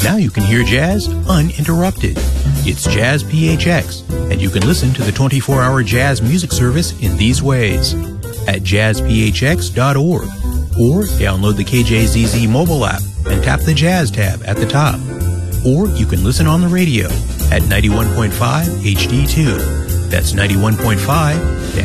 Now you can hear jazz uninterrupted. It's Jazz PHX, and you can listen to the 24-hour jazz music service in these ways. At jazzphx.org, or download the KJZZ mobile app and tap the Jazz tab at the top. Or you can listen on the radio at 91.5 HD2. That's 91.5